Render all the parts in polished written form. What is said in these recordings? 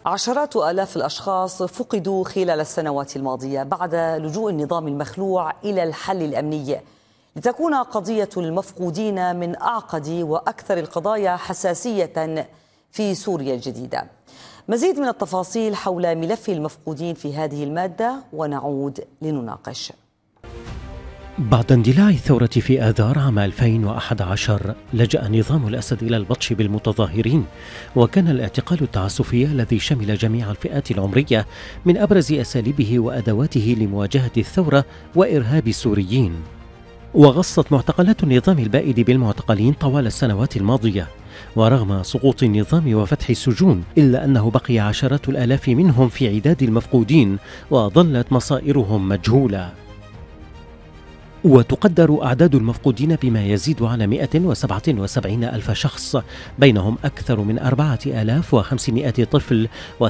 عشرات آلاف الأشخاص فقدوا خلال السنوات الماضية بعد لجوء النظام المخلوع إلى الحل الأمني، لتكون قضية المفقودين من أعقد وأكثر القضايا حساسية في سوريا الجديدة. مزيد من التفاصيل حول ملف المفقودين في هذه المادة ونعود لنناقش. بعد اندلاع الثورة في آذار عام 2011 لجأ نظام الأسد إلى البطش بالمتظاهرين، وكان الاعتقال التعسفي الذي شمل جميع الفئات العمرية من أبرز أساليبه وأدواته لمواجهة الثورة وإرهاب السوريين. وغصت معتقلات النظام البائد بالمعتقلين طوال السنوات الماضية، ورغم سقوط النظام وفتح السجون إلا أنه بقي عشرات الآلاف منهم في عداد المفقودين وظلت مصائرهم مجهولة. وتقدر أعداد المفقودين بما يزيد على 177 ألف شخص، بينهم أكثر من 4500 طفل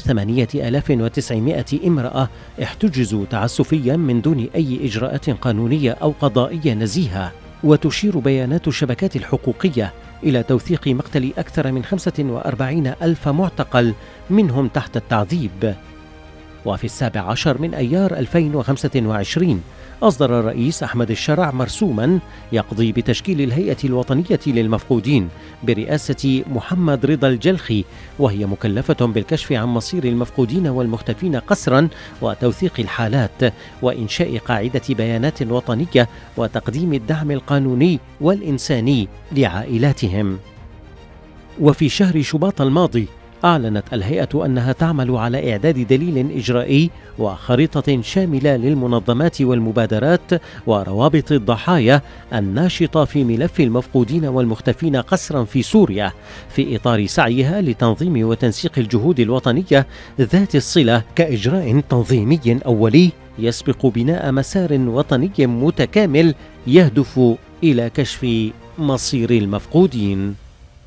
و8900 امرأة احتجزوا تعسفيا من دون أي إجراءات قانونية أو قضائية نزيهة. وتشير بيانات الشبكات الحقوقية إلى توثيق مقتل أكثر من 45 ألف معتقل منهم تحت التعذيب. وفي 17 من أيار 2025 أصدر الرئيس أحمد الشرع مرسوما يقضي بتشكيل الهيئة الوطنية للمفقودين برئاسة محمد رضا الجلخي، وهي مكلفة بالكشف عن مصير المفقودين والمختفين قسرا وتوثيق الحالات وإنشاء قاعدة بيانات وطنية وتقديم الدعم القانوني والإنساني لعائلاتهم. وفي شهر شباط الماضي أعلنت الهيئة أنها تعمل على إعداد دليل إجرائي وخريطة شاملة للمنظمات والمبادرات وروابط الضحايا الناشطة في ملف المفقودين والمختفين قسرا في سوريا، في إطار سعيها لتنظيم وتنسيق الجهود الوطنية ذات الصلة كإجراء تنظيمي أولي يسبق بناء مسار وطني متكامل يهدف إلى كشف مصير المفقودين.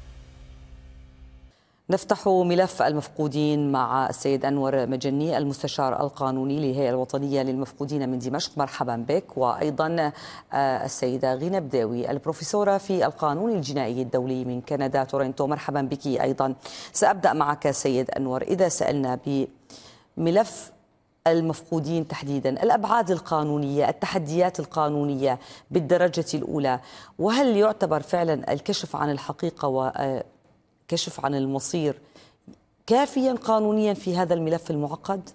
نفتح ملف المفقودين مع السيد أنور مجني المستشار القانوني للهيئة الوطنية للمفقودين من دمشق. مرحبا بك. وأيضا السيدة غينة بداوي البروفيسورة في القانون الجنائي الدولي من كندا تورنتو. مرحبا بك أيضا. سأبدأ معك سيد أنور. إذا سألنا بملف المفقودين تحديدا، الأبعاد القانونية، التحديات القانونية بالدرجة الأولى، وهل يعتبر فعلا الكشف عن الحقيقة كشف عن المصير كافيا قانونيا في هذا الملف المعقد؟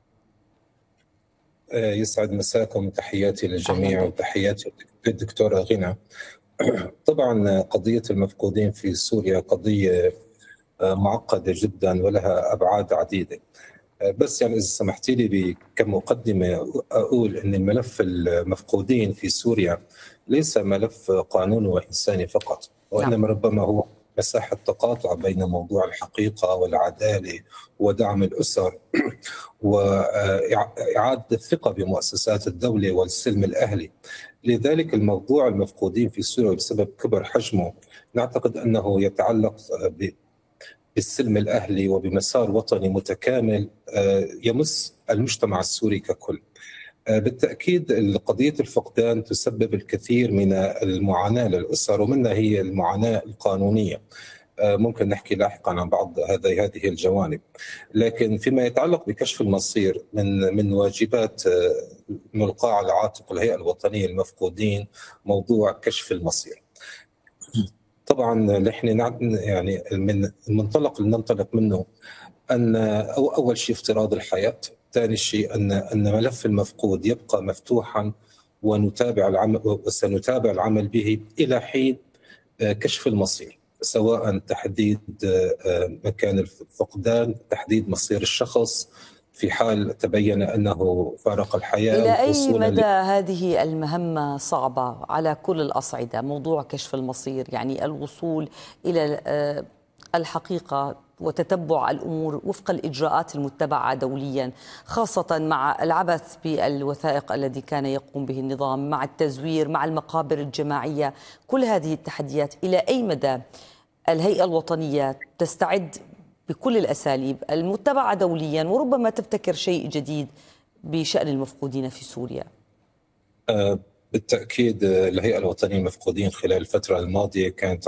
يسعد مساكم، تحياتي للجميع وتحياتي للدكتورة غنى. طبعا قضية المفقودين في سوريا قضية معقدة جدا ولها أبعاد عديدة، بس يعني إذا سمحتي لي كمقدمة أقول أن الملف المفقودين في سوريا ليس ملف قانوني وإنساني فقط، وإنما ربما هو مساحة تقاطع بين موضوع الحقيقة والعدالة ودعم الأسر وإعادة الثقة بمؤسسات الدولة والسلم الأهلي. لذلك الموضوع المفقودين في سوريا بسبب كبر حجمه نعتقد أنه يتعلق بالسلم الأهلي وبمسار وطني متكامل يمس المجتمع السوري ككل. بالتأكيد قضية الفقدان تسبب الكثير من المعاناة للأسر، ومنها هي المعاناة القانونية. ممكن نحكي لاحقا عن بعض هذه الجوانب، لكن فيما يتعلق بكشف المصير من واجبات ملقاة على عاتق الهيئة الوطنية للمفقودين موضوع كشف المصير. طبعا نحن يعني من المنطلق اللي ننطلق منه أن أول شيء افتراض الحياة، ثاني شيء أن ملف المفقود يبقى مفتوحا ونتابع العمل وسنتابع العمل به إلى حين كشف المصير، سواء تحديد مكان الفقدان، تحديد مصير الشخص في حال تبين أنه فارق الحياة. إلى أي مدى هذه المهمة صعبة على كل الأصعدة، موضوع كشف المصير، يعني الوصول إلى الحقيقة وتتبع الأمور وفق الإجراءات المتبعة دوليا، خاصة مع العبث بالوثائق الذي كان يقوم به النظام، مع التزوير، مع المقابر الجماعية، كل هذه التحديات إلى أي مدى الهيئة الوطنية تستعد بكل الأساليب المتبعة دوليا وربما تبتكر شيء جديد بشأن المفقودين في سوريا؟ بالتأكيد الهيئة الوطنية للمفقودين خلال الفترة الماضية كانت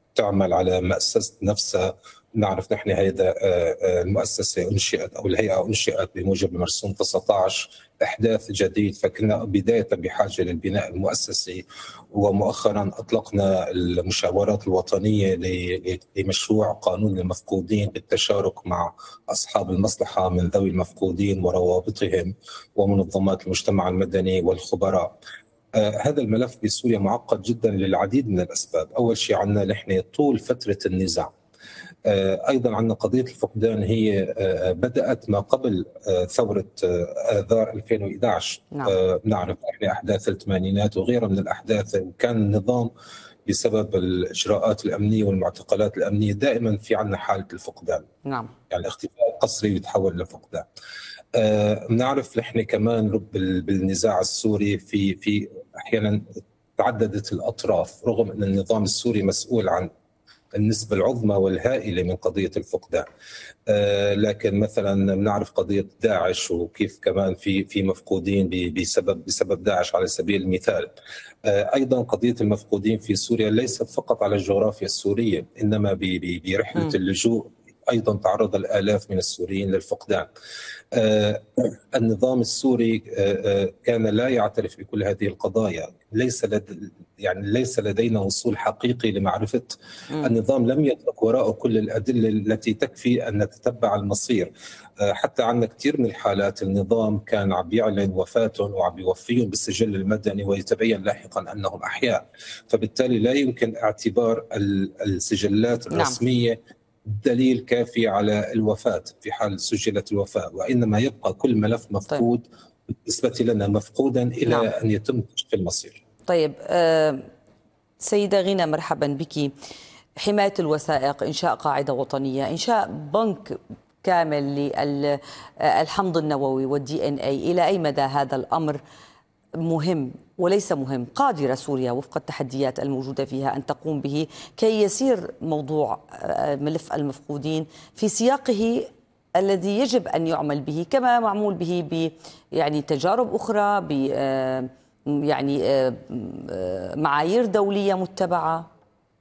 تعمل على مؤسسة نفسها. نعرف نحن هيدا المؤسسة أنشئت أو الهيئة أنشئت بموجب مرسوم 19 إحداث جديد، فكنا بداية بحاجة للبناء المؤسسي، ومؤخرا أطلقنا المشاورات الوطنية لمشروع قانون المفقودين بالتشارك مع أصحاب المصلحة من ذوي المفقودين وروابطهم ومنظمات المجتمع المدني والخبراء. هذا الملف بسوريا معقد جدا للعديد من الأسباب. أول شيء عندنا نحن طول فترة النزاع، أيضا عندنا قضية الفقدان هي بدأت ما قبل ثورة آذار 2011. نعرف احنا أحداث الثمانينات وغيرها من الأحداث، وكان النظام بسبب الإجراءات الأمنية والمعتقلات الأمنية دائما في عندنا حالة الفقدان. نعم. يعني الاختفاء القسري يتحول لفقدان. نعرف نحن كمان بالنزاع السوري في أحيانا تعددت الأطراف، رغم أن النظام السوري مسؤول عن النسبة العظمى والهائلة من قضية الفقدان. لكن مثلا نعرف قضية داعش وكيف كمان في مفقودين بسبب داعش على سبيل المثال. أيضا قضية المفقودين في سوريا ليست فقط على الجغرافيا السورية، إنما برحلة اللجوء أيضا تعرض الآلاف من السوريين للفقدان. النظام السوري كان لا يعترف بكل هذه القضايا، ليس لدينا وصول حقيقي لمعرفة. النظام لم يترك وراءه كل الأدلة التي تكفي أن نتتبع المصير. حتى عندنا كثير من الحالات النظام كان عم يعلن وفاتهم وعم يوفيهم بالسجل المدني ويتبين لاحقا أنهم أحياء، فبالتالي لا يمكن اعتبار السجلات الرسمية دليل كافي على الوفاة في حال سجلت الوفاة، وإنما يبقى كل ملف مفقود بالنسبة لنا مفقودا إلى أن يتم كشف المصير. طيب سيدة غينة، مرحبا بك. حماية الوثائق، إنشاء قاعدة وطنية، إنشاء بنك كامل للحمض النووي والDNA، إلى أي مدى هذا الأمر مهم وليس مهم؟ قادرة سوريا وفق التحديات الموجودة فيها أن تقوم به كي يسير موضوع ملف المفقودين في سياقه الذي يجب أن يعمل به كما معمول به يعني تجارب أخرى، يعني معايير دولية متبعة؟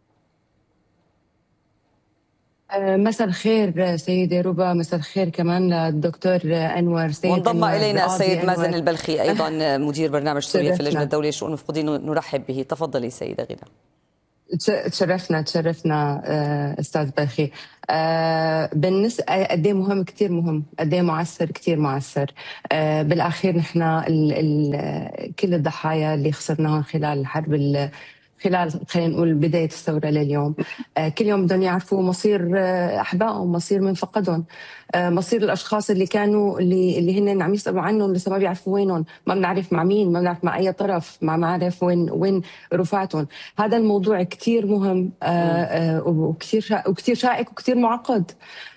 مساء الخير سيدة ربا، مساء الخير كمان للدكتور أنور سيد. وانضم إلينا السيد مازن البلخي أيضا مدير برنامج سوريا في اللجنة الدولية لشؤون المفقودين، نرحب به. تفضلي سيدة غينة. تشرفنا أستاذ بلخي. بالنسبة قد ايه مهم، كثير مهم، قد ايه معسر، كثير معسر. بالأخير نحن كل الضحايا اللي خسرناهم خلال الحرب، خلال خلينا نقول بداية الثورة لليوم، كل يوم بدهم يعرفوا مصير أحبائهم، مصير من فقدهم، مصير الأشخاص اللي كانوا اللي هن عم يسألوا عنهم لسه ما بيعرفوا وينهم، ما بنعرف مع مين، ما بنعرف مع أي طرف، ما بنعرف وين رفاتهم. هذا الموضوع كتير مهم وكتير شائك وكتير معقد.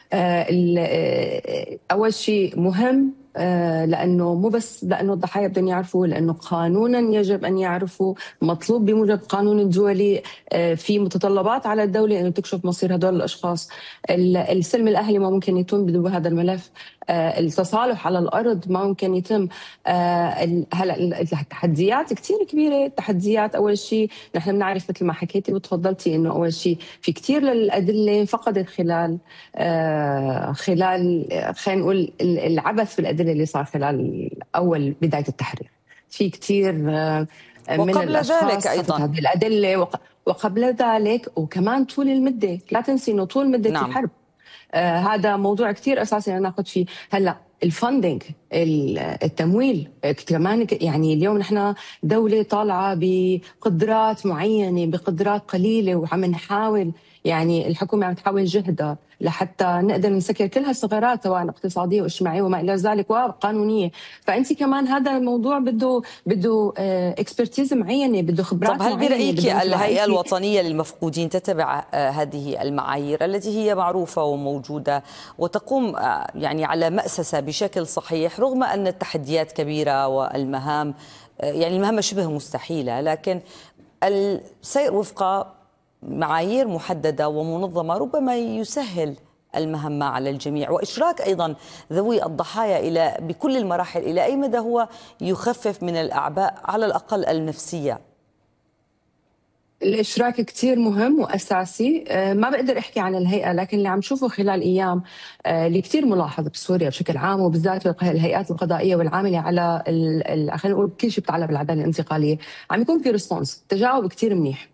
أول شيء مهم لأنه مو بس لأنه الضحايا بدهم يعرفوا، لأنه قانونا يجب أن يعرفوا، مطلوب بموجب قانون الدولي، في متطلبات على الدولة أنه تكشف مصير هدول الأشخاص. السلم الأهلي ما ممكن يتم بدون هذا الملف، التصالح على الأرض ما ممكن يتم. هلا التحديات كتير كبيرة. التحديات أول شيء نحن بنعرف مثل ما حكيتي وتفضلتي إنه أول شيء في كتير للأدلة انفقدت خلال خلينا نقول العبث بالأدلة اللي صار خلال أول بداية التحرير. في كتير من وقبل ذلك أيضا هذه الأدلة، وقبل ذلك، وكمان طول المدة. لا تنسي إنه طول مدة الحرب. هذا موضوع كتير أساسي ناخذ فيه. هلا الفاندنج، التمويل كمان، يعني اليوم نحن دولة طالعة بقدرات معينة، بقدرات قليلة، وعم نحاول، يعني الحكومة عم تحاول جهدها لحتى نقدر نسكر كل هالثغرات سواء اقتصادية واجتماعية وما إلى ذلك وقانونية. فأنت كمان هذا الموضوع بده اكسبرتيز معينة، بده خبرات معينة. طب هل برأيك الهيئة الوطنية للمفقودين تتبع هذه المعايير التي هي معروفة وموجودة وتقوم يعني على مأسسة بشكل صحيح، رغم أن التحديات كبيرة والمهام يعني المهمة شبه مستحيلة، لكن السير وفق معايير محددة ومنظمة ربما يسهل المهمة على الجميع، وإشراك أيضا ذوي الضحايا بكل المراحل، إلى أي مدى هو يخفف من الأعباء على الأقل النفسية؟ الإشراك كتير مهم وأساسي. ما بقدر أحكي عن الهيئة، لكن اللي عم شوفه خلال أيام اللي كتير ملاحظ بسوريا بشكل عام، وبالذات الهيئات القضائية والعاملة على خلينا نقول كل شيء بيتعلق بالعدالة الانتقالية، عم يكون في ريسبونس، تجاوب كتير منيح.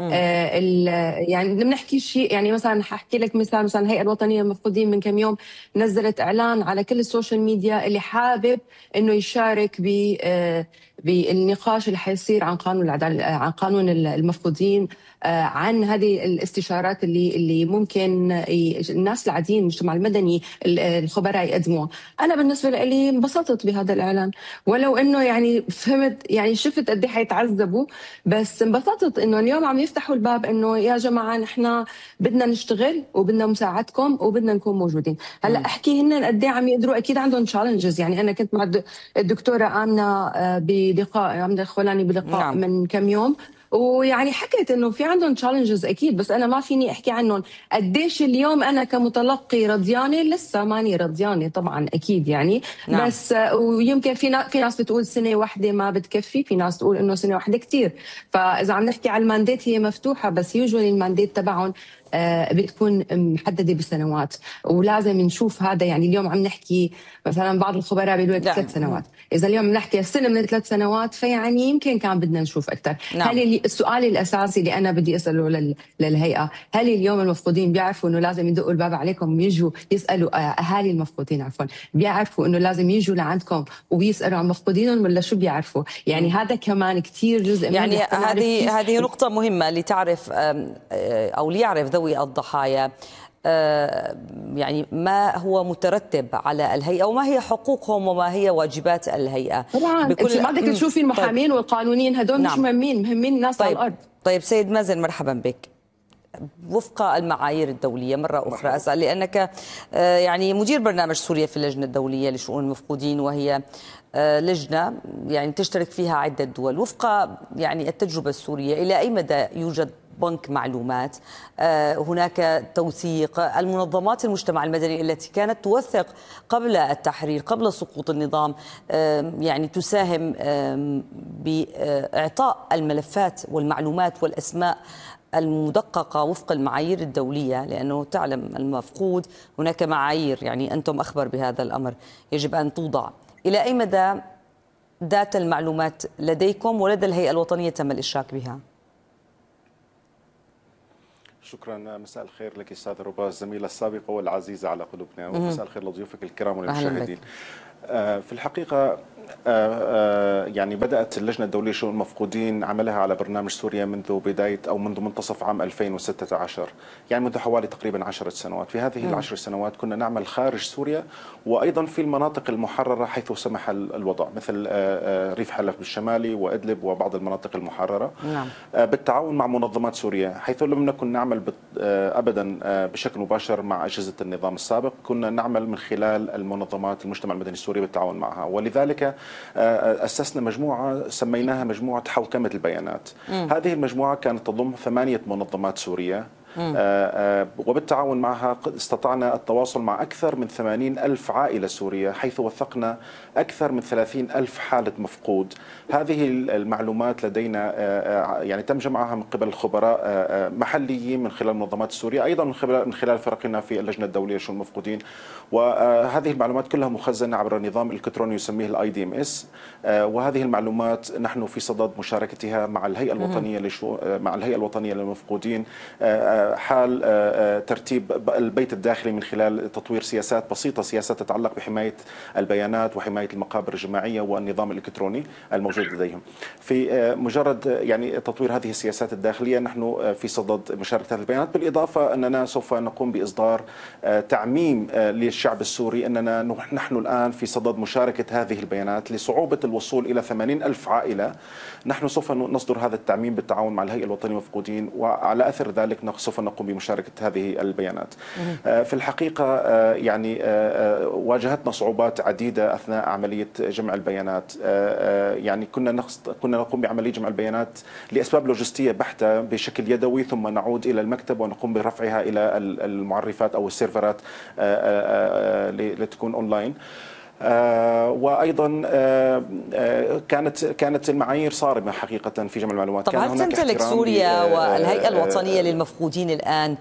يعني بدنا نحكي شيء، يعني مثلا حاحكي لك مثلا الهيئه الوطنيه للمفقودين من كم يوم نزلت اعلان على كل السوشيال ميديا اللي حابب انه يشارك بالنقاش اللي حيصير عن قانون العداله، عن قانون المفقودين، عن هذه الاستشارات اللي ممكن الناس العاديين، المجتمع المدني، الخبراء يقدموها. انا بالنسبه لي انبسطت بهذا الاعلان، ولو انه يعني فهمت، يعني شفت قد ايه حيتعذبوا، بس انبسطت انه اليوم عم يفتحوا الباب انه يا جماعه نحن بدنا نشتغل وبدنا مساعدتكم وبدنا نكون موجودين. هلا احكي هن قد ايه عم يقدروا، اكيد عندهم تشالنجز. يعني انا كنت مع الدكتوره آمنة بلقاء، آمنة الخولاني بلقاء نعم. من كم يوم، ويعني حكيت انه في عندهم تشالنجز اكيد، بس انا ما فيني احكي عنهم قديش اليوم انا كمتلقي رضيانه. لسه ماني رضيانه طبعا اكيد يعني. نعم. بس ويمكن في ناس بتقول سنه واحده ما بتكفي، في ناس تقول انه سنه واحده كثير. فاذا عم نحكي على المانديت هي مفتوحه، بس يوجوالي المانديت تبعهم بتكون محدده بسنوات، ولازم نشوف هذا. يعني اليوم عم نحكي مثلا بعض الخبراء بيقولوا لك 3 سنوات، اذا اليوم بنحكي سنه من 3 سنوات فيعني يمكن كان بدنا نشوف اكثر. نعم. هل السؤال الاساسي اللي انا بدي اساله للهيئه، هل اليوم المفقودين بيعرفوا انه لازم يدقوا الباب عليكم ويجوا يسالوا اهالي المفقودين، عفوا، بيعرفوا انه لازم يجوا لعندكم ويسالوا عن مفقودينهم، ولا شو بيعرفوا؟ يعني هذا كمان كثير جزء من يعني هذه نقطة مهمة لتعرف أو ليعرف ذوي الضحايا يعني ما هو مترتب على الهيئة وما هي حقوقهم وما هي واجبات الهيئة. طبعا ما بدك تشوفي المحامين والقانونيين هدول نعم. مش مهمين الناس على الأرض. طيب سيد مازن، مرحبا بك. وفق المعايير الدولية مرة أخرى أسأل، لأنك يعني مدير برنامج سوريا في اللجنة الدولية لشؤون المفقودين، وهي لجنة يعني تشترك فيها عدة دول. وفق يعني التجربة السورية، إلى أي مدى يوجد بنك معلومات؟ هناك توثيق؟ المنظمات المجتمع المدني التي كانت توثق قبل التحرير، قبل سقوط النظام، يعني تساهم بإعطاء الملفات والمعلومات والأسماء المدققة وفق المعايير الدولية، لأنه تعلم المفقود هناك معايير، يعني أنتم أخبر بهذا الأمر، يجب أن توضع. إلى أي مدى داتا المعلومات لديكم ولدى الهيئة الوطنية تم الإشراك بها؟ شكرا. مساء الخير لك استاذ ربا، الزميله السابقه والعزيزه على قلوبنا، ومساء الخير لضيوفك الكرام والمشاهدين. في الحقيقه يعني بدأت اللجنة الدولية لشؤون المفقودين عملها على برنامج سوريا منذ بداية أو منذ منتصف عام 2016، يعني منذ حوالي تقريبا 10 سنوات. في هذه ال10 سنوات كنا نعمل خارج سوريا وأيضا في المناطق المحررة حيث سمح الوضع، مثل ريف حلب بالشمالي وإدلب وبعض المناطق المحررة. نعم. بالتعاون مع منظمات سوريا، حيث لم نكن نعمل أبدا بشكل مباشر مع أجهزة النظام السابق، كنا نعمل من خلال المنظمات المجتمع المدني السوري بالتعاون معها. ولذلك أسسنا مجموعة سميناها مجموعة حوكمة البيانات. هذه المجموعة كانت تضم 8 منظمات سورية، وبالتعاون معها استطعنا التواصل مع أكثر من 80,000 عائلة سورية، حيث وثقنا أكثر من 30,000 حالة مفقود. هذه المعلومات لدينا يعني تم جمعها من قبل خبراء محليين من خلال المنظمات السورية، أيضا من خلال فرقنا في اللجنة الدولية لشؤون المفقودين. وهذه المعلومات كلها مخزنة عبر نظام إلكتروني يسميه الIDMS. وهذه المعلومات نحن في صدد مشاركتها مع الهيئة الوطنية للمفقودين حال ترتيب البيت الداخلي من خلال تطوير سياسات بسيطة، سياسات تتعلق بحماية البيانات وحماية المقابر الجماعية والنظام الإلكتروني الموجود لديهم. في مجرد يعني تطوير هذه السياسات الداخلية نحن في صدد مشاركة هذه البيانات، بالإضافة أننا سوف نقوم بإصدار تعميم للشعب السوري أننا نحن الآن في صدد مشاركة هذه البيانات لصعوبة الوصول إلى 80,000 عائلة. نحن سوف نصدر هذا التعميم بالتعاون مع الهيئة الوطنية للمفقودين، وعلى أثر ذلك سوف نقوم بمشاركة هذه البيانات. في الحقيقة يعني واجهتنا صعوبات عديدة أثناء عملية جمع البيانات. يعني كنا نقوم بعملية جمع البيانات لأسباب لوجستية بحتة بشكل يدوي، ثم نعود إلى المكتب ونقوم برفعها إلى المعرفات أو السيرفرات لتكون أونلاين. وايضا كانت المعايير صارمه حقيقه في جمع المعلومات. طب هل تمتلك سوريا والهيئه الوطنيه للمفقودين الان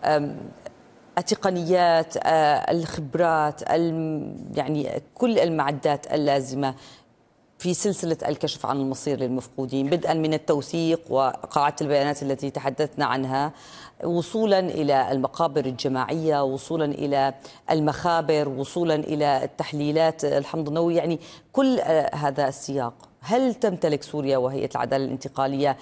التقنيات، الخبرات، يعني كل المعدات اللازمه في سلسلة الكشف عن المصير للمفقودين، بدءا من التوثيق وقاعدة البيانات التي تحدثنا عنها، وصولا إلى المقابر الجماعية، وصولا إلى المخابر، وصولا إلى التحليلات الحمض النووي، يعني كل هذا السياق؟ هل تمتلك سوريا وهيئة العدالة الانتقالية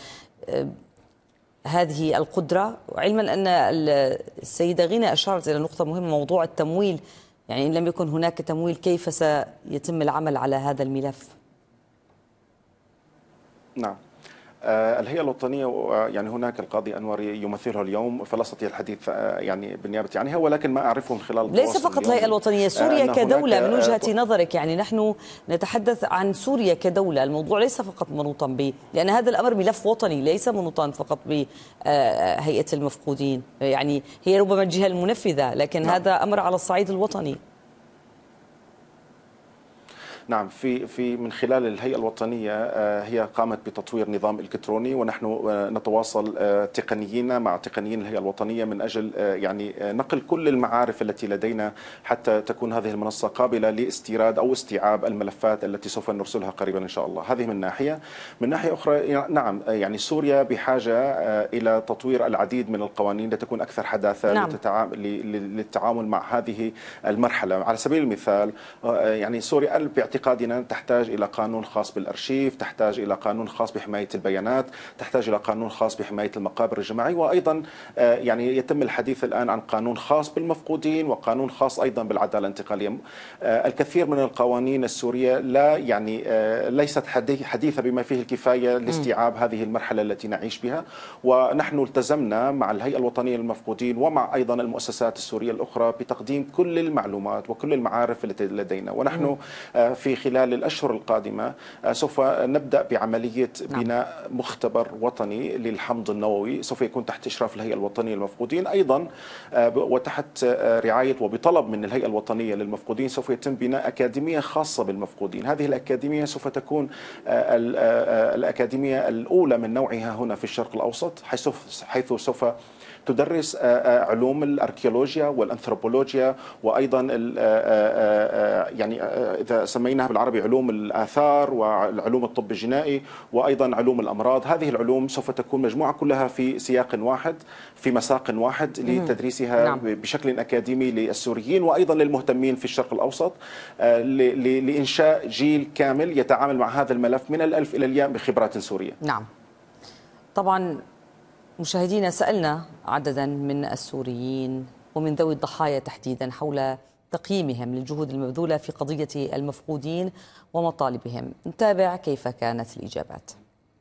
هذه القدرة؟ علما أن السيدة غينة أشارت إلى نقطة مهمة، موضوع التمويل، يعني إن لم يكن هناك تمويل كيف سيتم العمل على هذا الملف؟ نعم، الهيئة الوطنية يعني هناك القاضي أنور يمثلها اليوم، فلا أستطيع الحديث يعني بالنيابة عنها، ولكن ما أعرفه من خلال ليس فقط الهيئة الوطنية، سوريا كدولة من وجهة نظرك، يعني نحن نتحدث عن سوريا كدولة، الموضوع ليس فقط منوطا لأن هذا الأمر ملف وطني، ليس منوطا فقط بهيئة المفقودين، يعني هي ربما الجهة المنفذة، لكن نعم. هذا أمر على الصعيد الوطني. نعم، في من خلال الهيئة الوطنية هي قامت بتطوير نظام إلكتروني، ونحن نتواصل تقنيين مع تقنيين الهيئة الوطنية من أجل يعني نقل كل المعارف التي لدينا حتى تكون هذه المنصة قابلة لاستيراد أو استيعاب الملفات التي سوف نرسلها قريبا إن شاء الله. هذه من ناحية. من ناحية أخرى نعم، يعني سوريا بحاجة إلى تطوير العديد من القوانين لتكون أكثر حداثة نعم. للتعامل مع هذه المرحلة. على سبيل المثال يعني سوريا باعتقادنا تحتاج إلى قانون خاص بالأرشيف، تحتاج إلى قانون خاص بحماية البيانات، تحتاج إلى قانون خاص بحماية المقابر الجماعية، وأيضا يعني يتم الحديث الآن عن قانون خاص بالمفقودين وقانون خاص أيضا بالعدالة الانتقالية. الكثير من القوانين السورية لا يعني ليست حديثة بما فيه الكفاية لاستيعاب هذه المرحلة التي نعيش بها، ونحن التزمنا مع الهيئة الوطنية للمفقودين ومع أيضا المؤسسات السورية الأخرى بتقديم كل المعلومات وكل المعارف التي لدينا. ونحن في خلال الأشهر القادمة سوف نبدأ بعملية بناء مختبر وطني للحمض النووي، سوف يكون تحت إشراف الهيئة الوطنية للمفقودين أيضا، وتحت رعاية وبطلب من الهيئة الوطنية للمفقودين سوف يتم بناء أكاديمية خاصة بالمفقودين. هذه الأكاديمية سوف تكون الأكاديمية الأولى من نوعها هنا في الشرق الأوسط، حيث سوف تدرس علوم الأركيولوجيا والأنثروبولوجيا، وأيضا يعني إذا سميناها بالعربي علوم الآثار وعلوم الطب الجنائي وأيضا علوم الأمراض. هذه العلوم سوف تكون مجموعة كلها في سياق واحد في مساق واحد لتدريسها نعم. بشكل أكاديمي للسوريين وأيضا للمهتمين في الشرق الأوسط، لإنشاء جيل كامل يتعامل مع هذا الملف من الألف إلى الياء بخبرات سورية. نعم. طبعا مشاهدينا سألنا عددا من السوريين ومن ذوي الضحايا تحديدا حول تقييمهم للجهود المبذولة في قضية المفقودين ومطالبهم. نتابع كيف كانت الإجابات.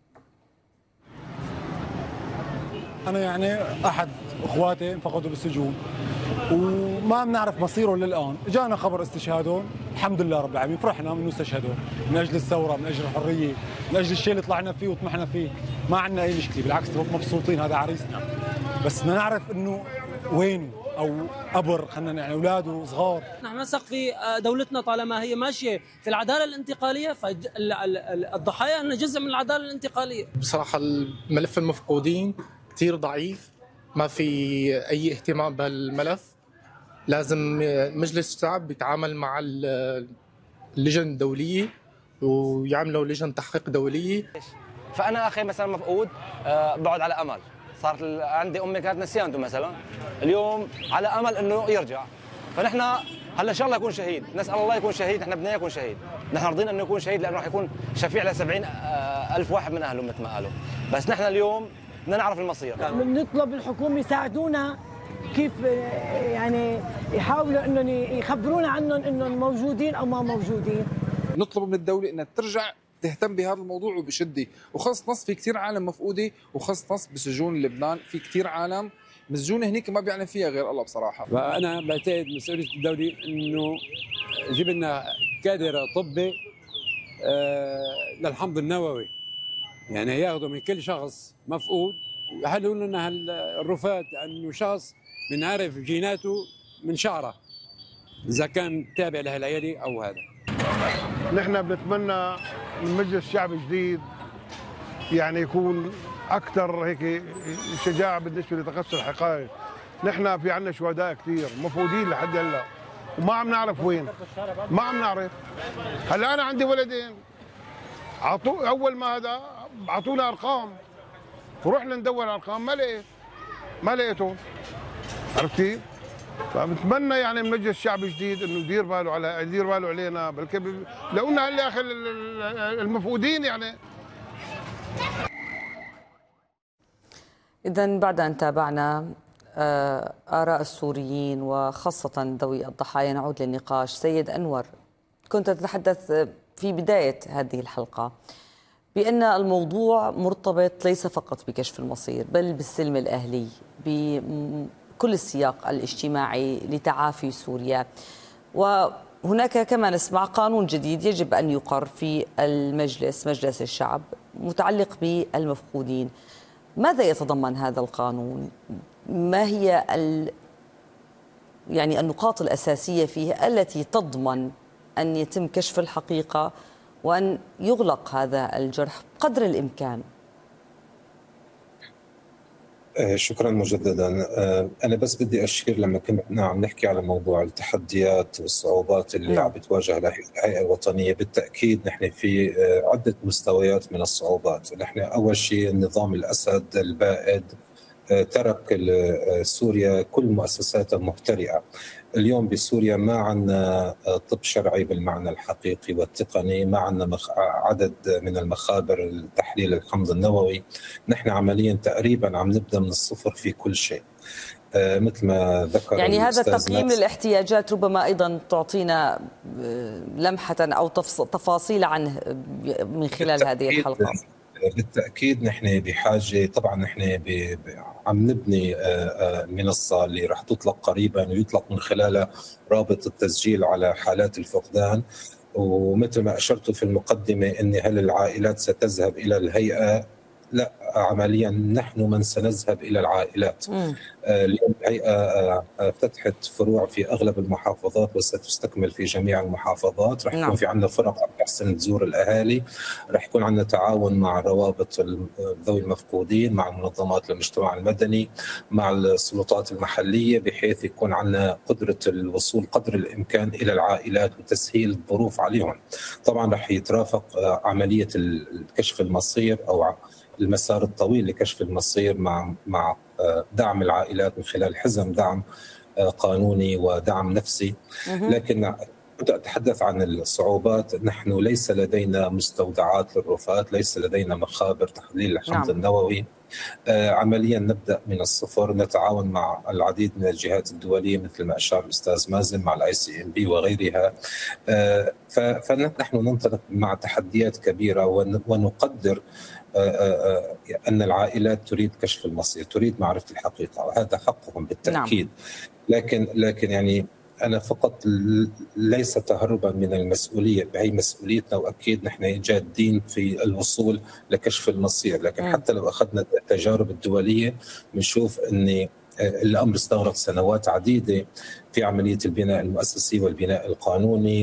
أنا يعني أحد أخواتي انفقدوا بالسجون وما بنعرف مصيره للآن، جانا خبر استشهادهم، الحمد لله رب العالمين، فرحنا من استشهدوا من أجل الثورة، من أجل الحرية، من أجل الشيء اللي طلعنا فيه وطمحنا فيه، ما عندنا أي مشكلة، بالعكس مبسوطين، هذا عريسنا، بس بدنا نعرف إنه وينه أو قبر، خلينا يعني أولاده صغار. نحن نثق في دولتنا طالما هي ماشية في العدالة الانتقالية، فالضحايا أنها جزء من العدالة الانتقالية. بصراحة الملف المفقودين كثير ضعيف، ما في أي اهتمام بهالملف. لازم مجلس الشعب يتعامل مع اللجنة الدولية ويعملوا لجنة تحقيق دولية. فأنا أخي مثلا مفقود بقعد على أمل، صارت عندي أمي كانت نسيانته مثلا، اليوم على أمل إنه يرجع، فنحن هلا إن شاء الله يكون شهيد، نسأل الله يكون شهيد، نحن بدنا يكون شهيد، نحن رضينا إنه يكون شهيد لأنه راح يكون شفيع ل70,000 واحد من أهله مثل ما قالوا، بس نحن اليوم بدنا نعرف المصير. بنطلب الحكومة يساعدونا كيف يعني يحاولوا انهم يخبرونا عنهم انهم موجودين او ما موجودين. نطلب من الدولة انها ترجع تهتم بهذا الموضوع وبشدة، وخاصة نص في كثير عالم مفقودة، وخاصة نص بسجون لبنان في كثير عالم مسجونة هنيك ما بيعلم فيها غير الله بصراحة. فأنا بعتقد مسؤولية الدولة انه يجيب لنا كادر طبي للحمض النووي، يعني ياخذوا من كل شخص مفقود يحلوا لنا الرفات انه شخص بنعرف جيناته من شعره اذا كان تابع لهالعيله او هذا. نحن بنتمنى من مجلس الشعب الجديد يعني يكون اكثر هيك شجاعه بالنسبه لتقصي الحقائق. نحن في عندنا شهداء كثير مفقودين لحد هلا وما عم نعرف وين، ما عم نعرف. هلا انا عندي ولدين اول ما هذا اعطونا ارقام ورحنا ندور ارقام ما لقيتهم، عرفت كيف؟ فبتمنى يعني من مجلس الشعب الجديد انه يدير باله علينا، بلكي لو قلنا هلا اخي المفقودين يعني. إذن بعد أن تابعنا آراء السوريين وخاصة ذوي الضحايا، نعود للنقاش. سيد أنور، كنت تتحدث في بداية هذه الحلقة بأن الموضوع مرتبط ليس فقط بكشف المصير بل بالسلم الأهلي بكل السياق الاجتماعي لتعافي سوريا، وهناك كما نسمع قانون جديد يجب أن يقر في مجلس الشعب متعلق بالمفقودين. ماذا يتضمن هذا القانون؟ ما هي يعني النقاط الأساسية فيه التي تضمن أن يتم كشف الحقيقة وأن يغلق هذا الجرح قدر الإمكان؟ شكرا مجددا. أنا بس بدي أشير لما كنا عم نحكي على موضوع التحديات والصعوبات اللي عم بتواجه الهيئة الوطنية. بالتأكيد نحن في عدة مستويات من الصعوبات. نحن أول شيء النظام الأسد البائد ترك سوريا كل مؤسساتها مهترئة. اليوم بسوريا ما عندنا طب شرعي بالمعنى الحقيقي والتقني، ما عندنا عدد من المخابر التحليل الحمض النووي. نحن عمليا تقريبا عم نبدأ من الصفر في كل شيء. مثل ما ذكر يعني هذا التقييم للاحتياجات ربما أيضا تعطينا لمحة أو تفاصيل عنه من خلال هذه الحلقة. بالتأكيد نحن بحاجة، طبعا نحن عم نبني منصة اللي رح تطلق قريبا ويطلق من خلالها رابط التسجيل على حالات الفقدان. ومثل ما أشرت في المقدمة أن هل العائلات ستذهب إلى الهيئة؟ لا، عمليا نحن من سنذهب إلى العائلات. اليوم الهيئة فتحت فروع في أغلب المحافظات وستستكمل في جميع المحافظات. رح يكون في عندنا فرق عم تحسن تزور الأهالي، رح يكون عندنا تعاون مع روابط ذوي المفقودين، مع منظمات المجتمع المدني، مع السلطات المحلية، بحيث يكون عندنا قدرة الوصول قدر الإمكان إلى العائلات وتسهيل الظروف عليهم. طبعا رح يترافق عملية الكشف المصير أو المسار الطويل لكشف المصير مع دعم العائلات من خلال حزم دعم قانوني ودعم نفسي. لكن كنت أتحدث عن الصعوبات. نحن ليس لدينا مستودعات للرفاة، ليس لدينا مخابر تحليل الحمض النووي. عمليا نبدأ من الصفر، نتعاون مع العديد من الجهات الدولية مثل ما أشار الأستاذ مازن مع ICMP وغيرها. فنحن ننطلق مع تحديات كبيرة ونقدر أن العائلات تريد كشف المصير، تريد معرفة الحقيقة، وهذا حقهم بالتأكيد. لكن يعني أنا فقط ليس تهربا من المسؤولية، هي مسؤوليتنا، وأكيد نحن جادين في الوصول لكشف المصير. لكن حتى لو أخذنا التجارب الدولية بنشوف أن الأمر استغرق سنوات عديدة في عملية البناء المؤسسي والبناء القانوني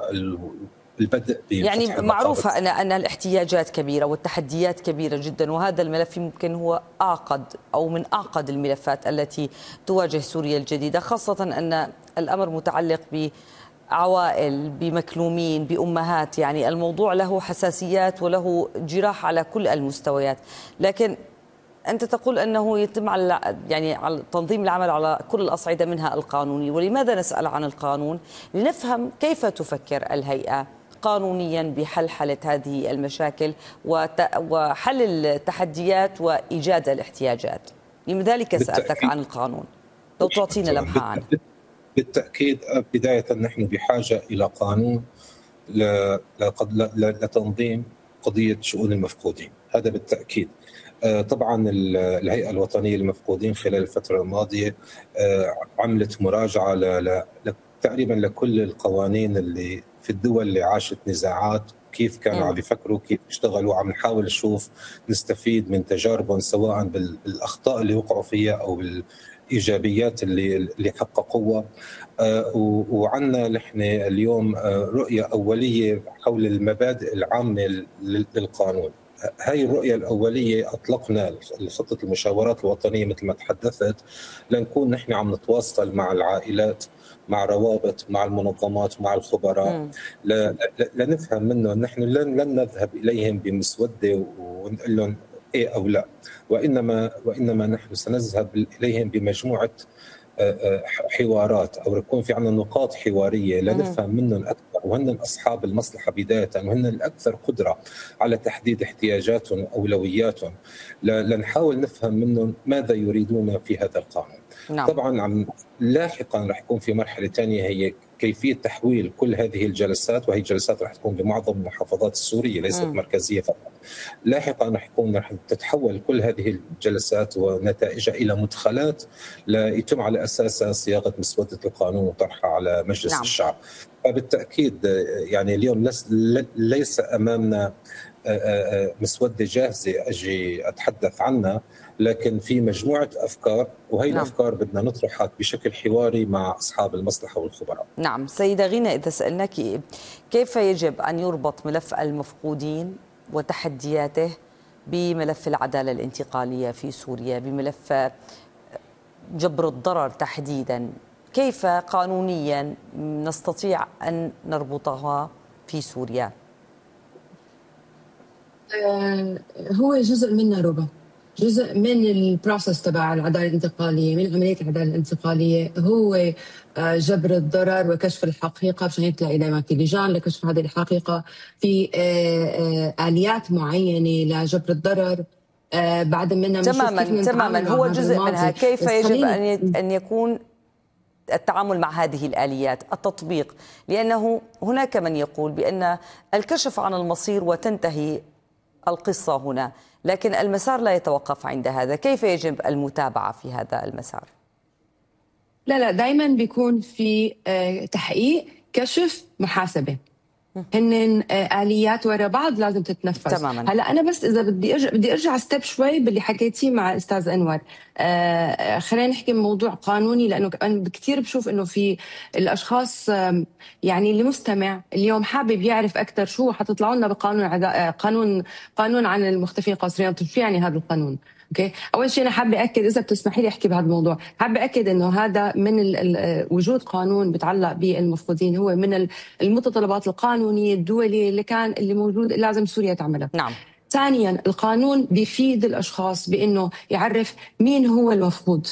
والبدء يعني معروفة أن الاحتياجات كبيرة والتحديات كبيرة جدا، وهذا الملف يمكن هو أعقد أو من أعقد الملفات التي تواجه سوريا الجديدة، خاصة أن الأمر متعلق بعوائل، بمكلومين، بأمهات. يعني الموضوع له حساسيات وله جراح على كل المستويات. لكن أنت تقول أنه يتم على تنظيم العمل على كل الأصعدة منها القانوني. ولماذا نسأل عن القانون؟ لنفهم كيف تفكر الهيئة قانونيا بحلحلة هذه المشاكل وحل التحديات وإيجاد الاحتياجات. لذلك سألتك عن القانون، لو تعطينا لمحة عنه. بالتأكيد بداية نحن بحاجة إلى قانون لتنظيم قضية شؤون المفقودين، هذا بالتأكيد. طبعا الهيئة الوطنية للمفقودين خلال الفترة الماضية عملت مراجعة تقريبا لكل القوانين اللي في الدول اللي عاشت نزاعات، كيف كانوا عم يفكروا، كيف يشتغلوا. عم نحاول نشوف نستفيد من تجاربهم، سواء بالأخطاء اللي وقعوا فيها أو بالمشاكل اللي واجهوها. لكن بالتأكيد بالتأكيد الايجابيات اللي حققوها. وعندنا نحن اليوم رؤيه اوليه حول المبادئ العامه للقانون. هاي الرؤية الأولية أطلقنا خطة المشاورات الوطنية مثل ما تحدثت، لنكون نحن عم نتواصل مع العائلات، مع روابط، مع المنظمات، مع الخبراء، لنفهم منه نحن لن نذهب إليهم بمسودة ونقول لهم إيه أو لا، وإنما نحن سنذهب إليهم بمجموعة حوارات، أو يكون في عندنا نقاط حوارية لنفهم منهم أكثر، وهن أصحاب المصلحة بداية، وهن الأكثر قدرة على تحديد احتياجاتهم وأولوياتهم، لنحاول نفهم منهم ماذا يريدون في هذا القانون. نعم. طبعا لاحقا رح يكون في مرحلة ثانية هي كيفية تحويل كل هذه الجلسات، وهي جلسات رح تكون بمعظم المحافظات السورية ليست مركزية فقط. لاحقا رح تتحول كل هذه الجلسات ونتائجها إلى مدخلات ليتم على أساسها صياغة مسودة القانون وطرحها على مجلس نعم. الشعب. فبالتأكيد يعني اليوم ليس أمامنا مسودة جاهزة أجي أتحدث عنها، لكن في مجموعة أفكار، وهي نعم. الأفكار بدنا نطرحها بشكل حواري مع أصحاب المصلحة والخبراء. نعم. سيدة غينة، إذا سألناك كيف يجب أن يربط ملف المفقودين وتحدياته بملف العدالة الانتقالية في سوريا، بملف جبر الضرر تحديدا، كيف قانونيا نستطيع أن نربطها في سوريا؟ هو جزء منه ربا، جزء من البروسس تبع العداله الانتقاليه، من عمليه العداله الانتقاليه هو جبر الضرر وكشف الحقيقه، مشان هيك تلاقي دائما في لجان لكشف هذه الحقيقه، في اليات معينه لجبر الضرر. بعد منها تماما هو جزء منها. كيف يجب ان يكون التعامل مع هذه الآليات، التطبيق؟ لأنه هناك من يقول بأن الكشف عن المصير وتنتهي القصة هنا، لكن المسار لا يتوقف عند هذا. كيف يجب المتابعة في هذا المسار؟ لا دائما بيكون في تحقيق، كشف، محاسبة، هن آليات ورا بعض لازم تتنفذ. تماما. هلا أنا بس إذا بدي أرجع ستيب شوي باللي حكيتيه مع أستاذ أنور، خلينا نحكي موضوع قانوني، لأنه أنا كثير بشوف إنه في الأشخاص يعني اللي مستمع اليوم حابب يعرف أكثر شو حتطلعوا لنا بقانون قانون عن المختفين قسريا. شو يعني هذا القانون؟ اوكي، اول شيء انا حابه اكد، اذا بتسمحي لي احكي بهذا الموضوع، حابه اكد انه هذا من وجود قانون بتعلق بالمفقودين هو من المتطلبات القانونيه الدوليه اللي موجود لازم سوريا تعملها. نعم. ثانيا القانون بيفيد الاشخاص بانه يعرف مين هو المفقود.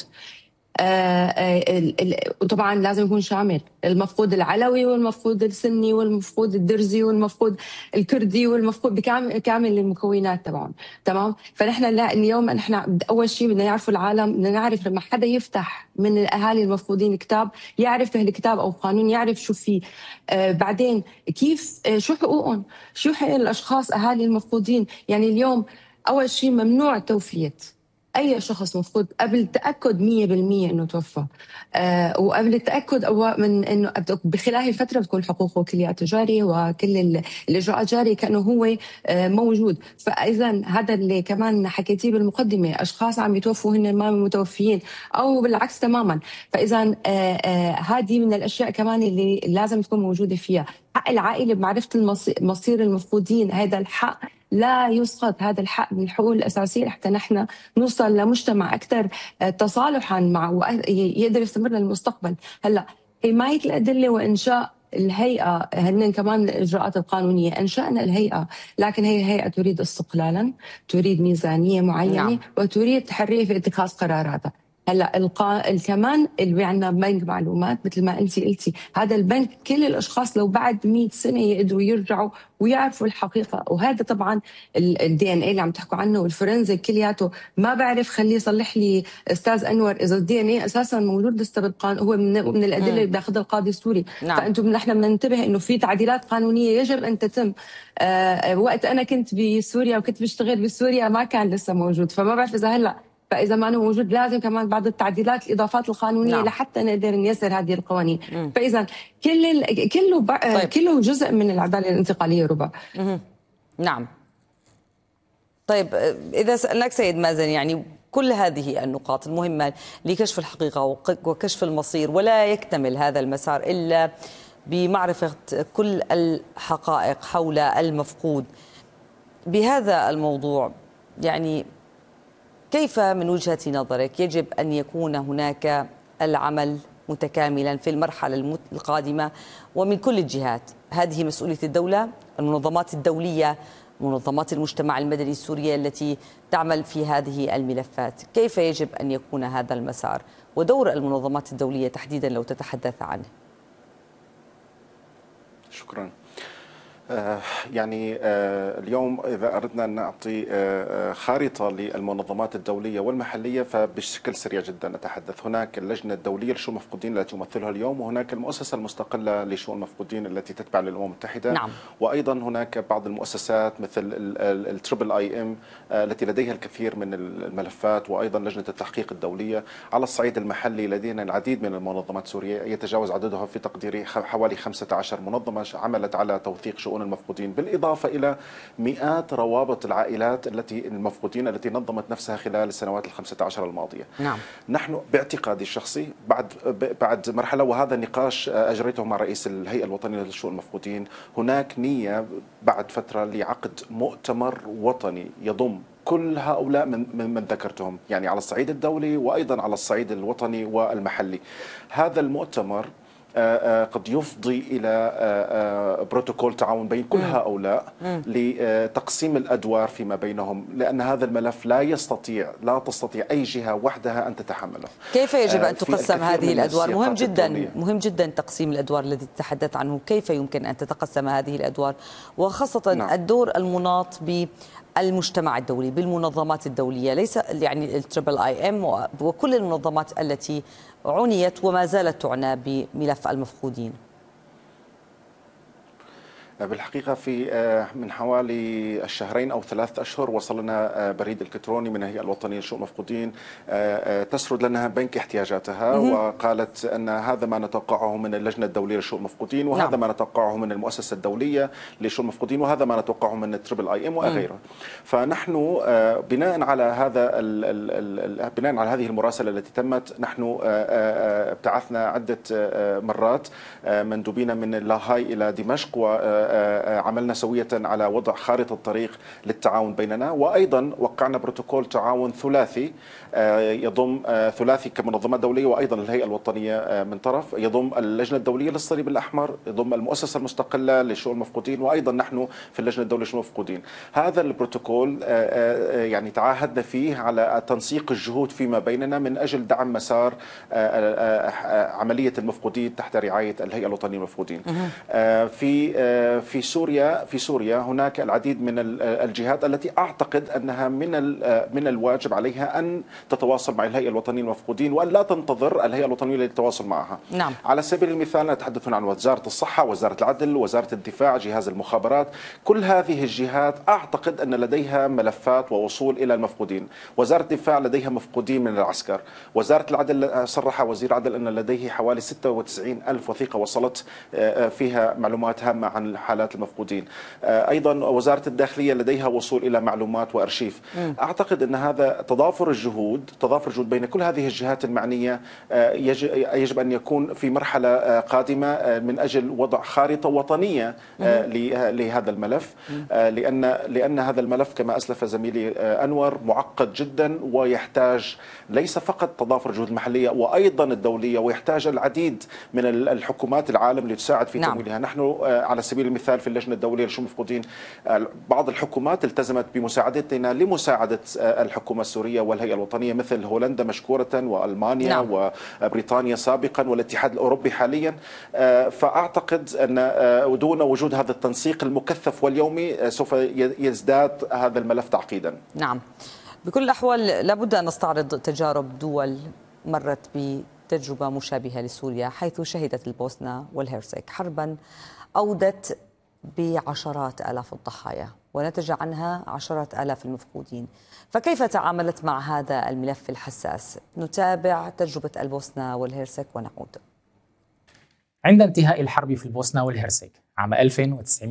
وطبعا لازم يكون شامل المفقود العلوي والمفقود السني والمفقود الدرزي والمفقود الكردي والمفقود بكامل المكونات تبعهم. تمام. فنحن اليوم نحن اول شيء بدنا نعرف العالم، بدنا نعرف لما حدا يفتح من الاهالي المفقودين كتاب يعرف الكتاب او قانون، يعرف شو فيه. بعدين كيف شو حقوقهم، شو حقوق الاشخاص اهالي المفقودين. يعني اليوم اول شيء ممنوع توفيه أي شخص مفقود قبل التأكد 100% إنه توفى، وقبل التأكد من إنه بخلال الفترة بتكون حقوقه كلياته جارية وكل الإجراءات جارية كأنه هو موجود. فإذا هذا اللي كمان حكيتيه بالمقدمة، أشخاص عم يتوفوا هن ما متوفيين أو بالعكس تماما. فإذا هذه من الأشياء كمان اللي لازم تكون موجودة فيها. حق العائلة بمعرفة مصير المفقودين، هذا الحق لا يسقط، هذا الحق من الحقوق الأساسية حتى نحن نوصل لمجتمع أكثر تصالحا مع ويقدر يستمر للمستقبل. هلا حماية الأدلة وإنشاء الهيئة هن كمان الإجراءات القانونية. أنشأنا الهيئة، لكن هي الهيئة تريد استقلالا، تريد ميزانية معينة. نعم. وتريد حرية في اتخاذ قراراتها. هلا كمان اللي عندنا بنك معلومات مثل ما انت قلتي، هذا البنك كل الاشخاص لو بعد 100 سنه يقدروا يرجعوا ويعرفوا الحقيقه. وهذا طبعا الدي ان اي اللي عم تحكوا عنه والفورنزيك كلياته، ما بعرف، خليه يصلح لي استاذ انور اذا الدي ان اي اساسا موجود لسه بالقانون، هو من الادله اللي بياخذها القاضي السوري. نعم. فانتم نحن بننتبه انه في تعديلات قانونيه يجب ان تتم. وقت انا كنت بسوريا وكنت بشتغل بسوريا ما كان لسه موجود، فما بعرف اذا هلا، فإذا ما هو موجود لازم كمان بعض التعديلات الإضافات القانونية. نعم. لحتى نقدر نيسر هذه القوانين. فإذا كله جزء من العدالة الانتقالية ربا. نعم. طيب إذا سألناك سيد مازن، يعني كل هذه النقاط المهمة لكشف الحقيقة وكشف المصير، ولا يكتمل هذا المسار إلا بمعرفة كل الحقائق حول المفقود. بهذا الموضوع يعني كيف من وجهة نظرك يجب أن يكون هناك العمل متكاملا في المرحلة القادمة ومن كل الجهات؟ هذه مسؤولية الدولة، المنظمات الدولية، منظمات المجتمع المدني السورية التي تعمل في هذه الملفات. كيف يجب أن يكون هذا المسار ودور المنظمات الدولية تحديدا لو تتحدث عنه؟ شكرا. يعني اليوم إذا أردنا أن نعطي خارطة للمنظمات الدولية والمحلية فبشكل سريع جدا نتحدث. هناك اللجنة الدولية لشؤون المفقودين التي تمثلها اليوم، وهناك المؤسسة المستقلة لشؤون المفقودين التي تتبع للأمم المتحدة. نعم. وأيضا هناك بعض المؤسسات مثل التريبل اي ام التي لديها الكثير من الملفات، وأيضا لجنة التحقيق الدولية. على الصعيد المحلي لدينا العديد من المنظمات السورية يتجاوز عددها في تقديري حوالي 15 منظمة عملت على توثيق شؤون المفقودين، بالإضافة إلى مئات روابط العائلات المفقودين التي نظمت نفسها خلال السنوات ال15 الماضية. نعم. نحن باعتقادي الشخصي بعد مرحلة، وهذا النقاش أجريته مع رئيس الهيئة الوطنية لشؤون المفقودين، هناك نية بعد فترة لعقد مؤتمر وطني يضم كل هؤلاء من ذكرتهم، يعني على الصعيد الدولي وأيضا على الصعيد الوطني والمحلي. هذا المؤتمر قد يفضي إلى بروتوكول تعاون بين كل هؤلاء لتقسيم الأدوار فيما بينهم، لأن هذا الملف لا تستطيع أي جهة وحدها أن تتحمله. كيف يجب أن تقسم هذه الأدوار؟ مهم جدا تقسيم الأدوار الذي تتحدث عنه. كيف يمكن أن تتقسم هذه الأدوار، وخاصة نعم. الدور المناط بالمجتمع الدولي، بالمنظمات الدولية، ليس يعني التريبل اي ام وكل المنظمات التي عنيت وما زالت تعنى بملف المفقودين؟ بالحقيقة في من حوالي الشهرين أو 3 أشهر وصلنا بريد إلكتروني من الهيئة الوطنية لشؤون المفقودين تسرد لنا بنك احتياجاتها، وقالت أن هذا ما نتوقعه من اللجنة الدولية لشؤون المفقودين، وهذا نعم. ما نتوقعه من المؤسسة الدولية لشؤون المفقودين، وهذا ما نتوقعه من التريبل اي ام وغيره. فنحن بناء على هذه المراسلة التي تمت، نحن ابتعثنا عدة مرات مندوبين من لاهاي إلى دمشق، وعملنا سوية على وضع خارطة طريق للتعاون بيننا، وأيضا وقعنا بروتوكول تعاون ثلاثي يضم ثلاثي كمنظمات دولية وأيضا الهيئة الوطنية من طرف، يضم اللجنة الدولية للصليب الأحمر، يضم المؤسسة المستقلة لشؤون المفقودين، وأيضا نحن في اللجنة الدولية لشؤون المفقودين. هذا البروتوكول يعني تعاهدنا فيه على تنسيق الجهود فيما بيننا من أجل دعم مسار عملية المفقودين تحت رعاية الهيئة الوطنية للمفقودين. في سوريا هناك العديد من الجهات التي أعتقد أنها من الواجب عليها أن تتواصل مع الهيئة الوطنية للمفقودين وأن لا تنتظر الهيئة الوطنية للتواصل معها. نعم. على سبيل المثال نتحدث عن وزارة الصحة، وزارة العدل، وزارة الدفاع، جهاز المخابرات. كل هذه الجهات أعتقد أن لديها ملفات ووصول إلى المفقودين. وزارة الدفاع لديها مفقودين من العسكر. وزارة العدل صرح وزير العدل أن لديه حوالي 96,000 وثيقة وصلت فيها معلومات هامة عن حالات المفقودين. أيضا وزارة الداخلية لديها وصول إلى معلومات وأرشيف. أعتقد أن هذا تضافر الجهود بين كل هذه الجهات المعنية يجب أن يكون في مرحلة قادمة من أجل وضع خارطة وطنية لهذا الملف، لأن هذا الملف كما أسلف زميلي أنور معقد جدا، ويحتاج ليس فقط تضافر الجهود المحلية وأيضا الدولية، ويحتاج العديد من الحكومات العالم لتساعد في تمويلها. نحن على سبيل المثال في اللجنة الدولية لشؤون المفقودين بعض الحكومات التزمت بمساعدتنا لمساعدة الحكومة السورية والهيئة الوطنية، مثل هولندا مشكورة، وألمانيا نعم. وبريطانيا سابقا، والاتحاد الأوروبي حاليا. فأعتقد أن دون وجود هذا التنسيق المكثف واليومي سوف يزداد هذا الملف تعقيدا. نعم. بكل الأحوال لابد أن نستعرض تجارب دول مرت بتجربة مشابهة لسوريا، حيث شهدت البوسنة والهرسك حربا أودت بعشرات آلاف الضحايا ونتج عنها عشرات آلاف المفقودين. فكيف تعاملت مع هذا الملف الحساس؟ نتابع تجربة البوسنة والهرسك ونعود. عند انتهاء الحرب في البوسنة والهرسك عام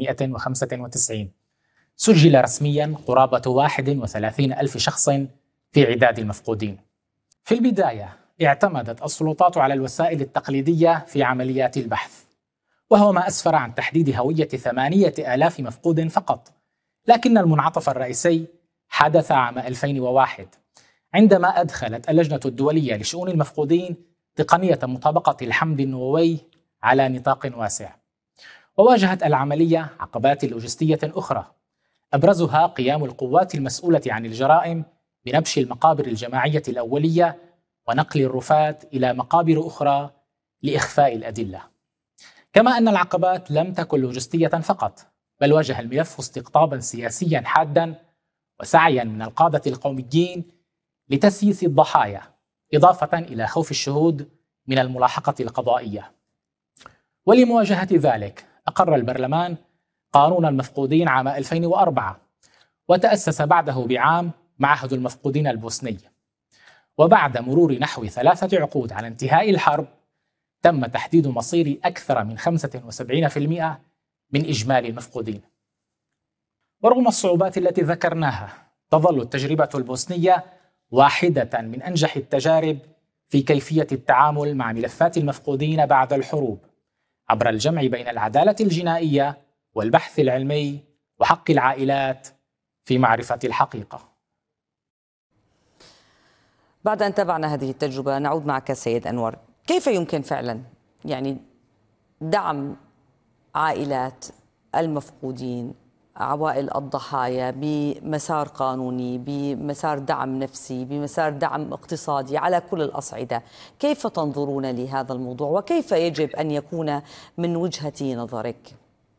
1995 سجل رسميا قرابة 31,000 شخص في عداد المفقودين. في البداية اعتمدت السلطات على الوسائل التقليدية في عمليات البحث، وهو ما أسفر عن تحديد هوية 8,000 مفقود فقط. لكن المنعطف الرئيسي حدث عام 2001 عندما أدخلت اللجنة الدولية لشؤون المفقودين تقنية مطابقة الحمض النووي على نطاق واسع. وواجهت العملية عقبات لوجستية أخرى، أبرزها قيام القوات المسؤولة عن الجرائم بنبش المقابر الجماعية الأولية ونقل الرفاة إلى مقابر أخرى لإخفاء الأدلة. كما أن العقبات لم تكن لوجستية فقط، بل واجه الملف استقطابا سياسيا حادا وسعيا من القادة القوميين لتسييس الضحايا، إضافة إلى خوف الشهود من الملاحقة القضائية. ولمواجهة ذلك أقر البرلمان قانون المفقودين عام 2004، وتأسس بعده بعام معهد المفقودين البوسني. وبعد مرور نحو 3 عقود على انتهاء الحرب تم تحديد مصير أكثر من 75% من إجمالي المفقودين. ورغم الصعوبات التي ذكرناها، تظل التجربة البوسنية واحدة من أنجح التجارب في كيفية التعامل مع ملفات المفقودين بعد الحروب، عبر الجمع بين العدالة الجنائية والبحث العلمي وحق العائلات في معرفة الحقيقة. بعد أن تابعنا هذه التجربة نعود معك سيد أنور. كيف يمكن فعلا دعم عائلات المفقودين، عوائل الضحايا، بمسار قانوني، بمسار دعم نفسي، بمسار دعم اقتصادي على كل الأصعدة؟ كيف تنظرون لهذا الموضوع وكيف يجب أن يكون من وجهة نظرك؟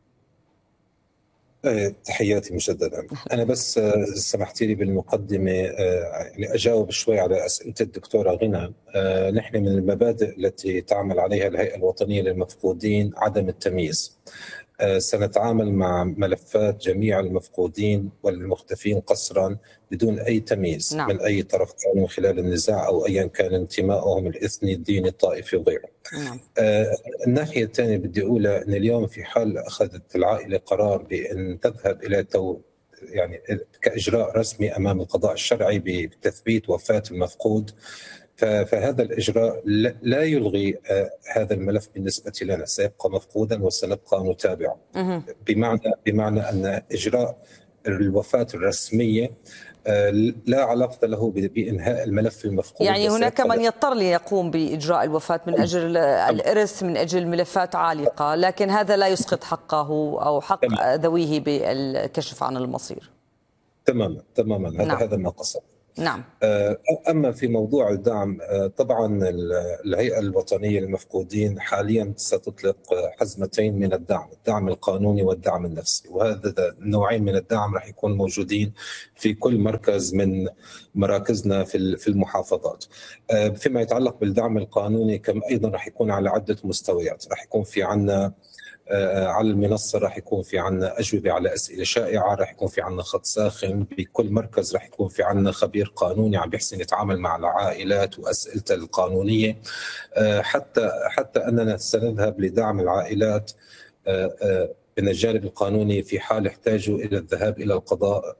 تحياتي مجددا. أنا بس سمحتي لي بالمقدمة يعني أجاوب شوي على أسئلة الدكتورة غنى. نحن من المبادئ التي تعمل عليها الهيئة الوطنية للمفقودين عدم التمييز. سنتعامل مع ملفات جميع المفقودين والمختفين قسرا بدون أي تمييز من أي طرف كان من خلال النزاع أو أيا كان انتمائهم الإثني الديني الطائفي وغيره. الناحية الثانية بدي أقولها أن اليوم في حال أخذت العائلة قرار بأن تذهب إلى يعني كإجراء رسمي أمام القضاء الشرعي بتثبيت وفاة المفقود، فهذا الإجراء لا يلغي هذا الملف بالنسبة لنا، سيبقى مفقودا وسنبقى نتابعه. بمعنى أن إجراء الوفاة الرسمية لا علاقة له بإنهاء الملف المفقود. يعني هناك من يضطر ليقوم بإجراء الوفاة من أجل الإرث، من أجل ملفات عالقة، لكن هذا لا يسقط حقه أو حق ذويه بالكشف عن المصير. تماما. هذا ما قصد. نعم. أما في موضوع الدعم، طبعا الهيئة الوطنية للمفقودين حاليا ستطلق حزمتين من الدعم القانوني والدعم النفسي، وهذا النوعين من الدعم راح يكون موجودين في كل مركز من مراكزنا في المحافظات. فيما يتعلق بالدعم القانوني كم أيضا راح يكون على عدة مستويات. راح يكون في عنا على المنصة راح يكون في عنا أجوبة على أسئلة شائعة، راح يكون في عنا خط ساخن، بكل مركز راح يكون في عنا خبير قانوني عم بيحسن يتعامل مع العائلات وأسئلتها القانونية، حتى أننا سنذهب لدعم العائلات من الجانب القانوني في حال احتاجوا إلى الذهاب إلى القضاء،